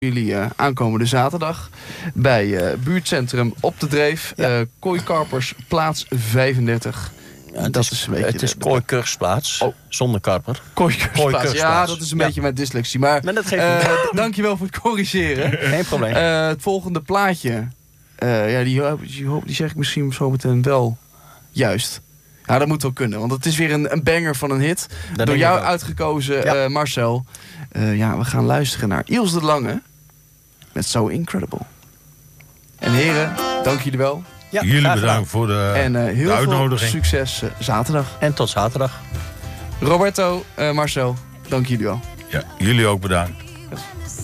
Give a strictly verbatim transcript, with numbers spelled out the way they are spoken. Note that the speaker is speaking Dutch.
jullie uh, aankomende zaterdag bij uh, buurtcentrum Op de Dreef. Ja. Uh, Kooikarpers, plaats vijfendertig. Ja, het dat is, is een beetje het is Kooikursplaats, oh. zonder karper. Kooikursplaats, ja, dat is een ja. beetje mijn dyslexie. Maar, maar dat geeft uh, d- dankjewel voor het corrigeren. Geen probleem. Uh, het volgende plaatje, uh, ja, die, die, die zeg ik misschien zo meteen wel juist. Ja, dat moet wel kunnen, want het is weer een, een banger van een hit. Dat door jou uitgekozen, ja. uh, Marcel. Uh, ja, we gaan luisteren naar Iels de Lange met So Incredible. En heren, dank jullie wel. Ja, jullie bedankt voor de, en, uh, heel de uitnodiging. Veel succes uh, zaterdag. En tot zaterdag. Roberto, uh, Marcel, dank jullie wel. Ja, jullie ook bedankt.